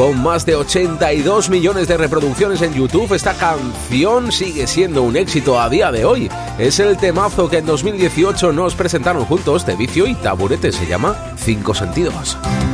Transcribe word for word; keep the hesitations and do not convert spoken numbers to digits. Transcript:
con más de ochenta y dos millones de reproducciones en YouTube. Esta canción sigue siendo un éxito a día de hoy. Es el temazo que en dos mil dieciocho nos presentaron juntos de Vicio y Taburete. Se llama Cinco Sentidos.